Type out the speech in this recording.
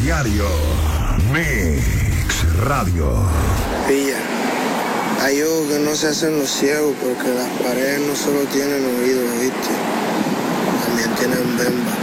diario. Mix Radio. Pilla, hay ojos que no se hacen los ciegos porque las paredes no solo tienen oídos, ¿viste? También tienen bemba.